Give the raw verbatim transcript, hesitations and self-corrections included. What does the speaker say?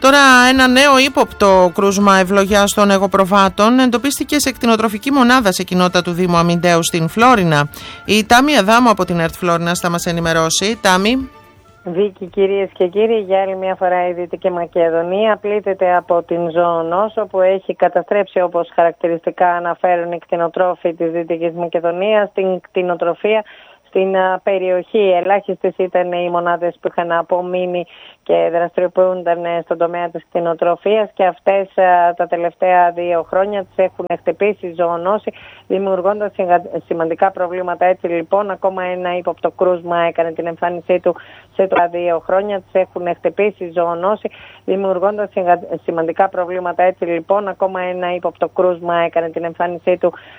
τώρα ένα νέο ύποπτο κρούσμα ευλογιά των εγωπροβάτων εντοπίστηκε σε κτηνοτροφική μονάδα σε κοινότητα του Δήμου Αμιντέου στην Φλόρινα. Η Τάμι Αδάμου από την ΕΡΤ Φλόρινας θα μας ενημερώσει. Τάμι. Βίκη, κυρίες και κύριοι, για άλλη μια φορά η Δυτική Μακεδονία πλήττεται από την ζωονόσο που έχει καταστρέψει, όπως χαρακτηριστικά αναφέρουν οι κτηνοτρόφοι της Δυτικής Μακεδονίας, την κτηνοτροφία στην περιοχή. Ελάχιστες ήταν οι μονάδες που είχαν απομείνει και δραστηριοποιούνταν στον τομέα της κτηνοτροφίας και αυτές τα τελευταία δύο χρόνια τις έχουν χτυπήσει ζωονόση, δημιουργώντας σημαντικά προβλήματα. Έτσι λοιπόν ακόμα ένα ύποπτο κρούσμα έκανε την εμφάνισή του σε τα δύο χρόνια, τις έχουν χτυπήσει ζωονόση, δημιουργώντας σημαντικά προβλήματα. Έτσι λοιπόν ακόμα ένα ύποπτο κρούσμα έκανε την εμφάνισή του